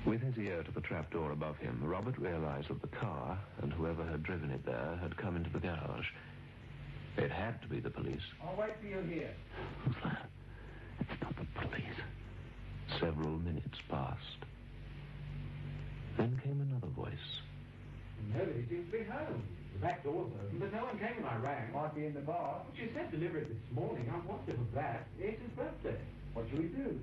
With his ear to the trapdoor above him, Robert realized that the car, and whoever had driven it there, had come into the garage. It had to be the police. I'll wait for you here. Who's that? It's not the police. Several minutes passed. Then came another voice. Nobody seems to be home. The back door's open, but no one came when I rang. Might be in the bar. But you said deliver it this morning. I wondered of that. It's his birthday. What shall we do?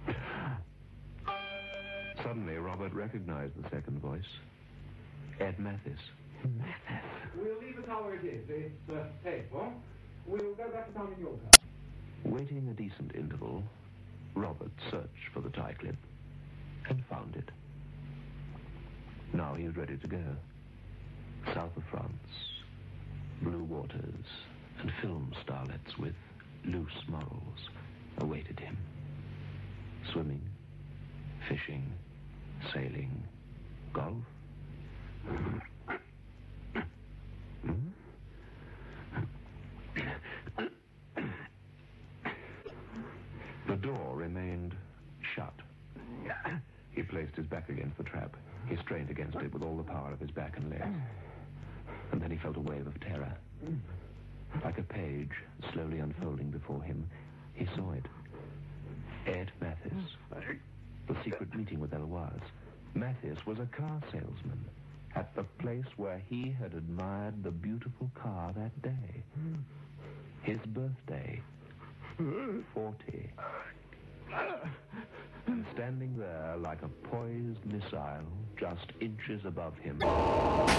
Suddenly, Robert recognized the second voice. Ed Mathis. Mathis. We'll leave the car where it is. It's paid for. We'll go back to town in your car. Waiting a decent interval, Robert searched for the tie clip and found it. Now he was ready to go. South of France, blue waters, and film starlets with loose morals awaited him. Swimming, fishing, sailing, golf. The door remained shut. He placed his back against the trap. He strained against it with all the power of his back and legs. And then he felt a wave of terror. Like a page slowly unfolding before him, he saw it. Ed Mathis. The secret meeting with Eloise. Mathis was a car salesman at the place where he had admired the beautiful car that day. His birthday. 40. And standing there like a poised missile just inches above him